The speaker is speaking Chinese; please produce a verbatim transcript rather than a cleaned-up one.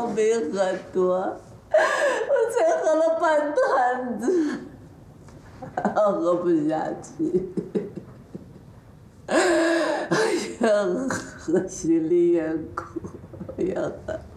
我没喝多，我才喝了半坛子，喝不下去。哎呀，喝心里也苦，哎呀。